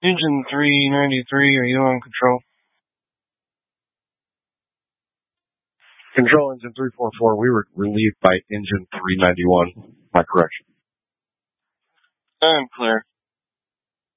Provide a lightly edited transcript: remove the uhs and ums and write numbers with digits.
Engine 393, are you on control? Control engine 344, we were relieved by engine 391. My correction. I'm clear.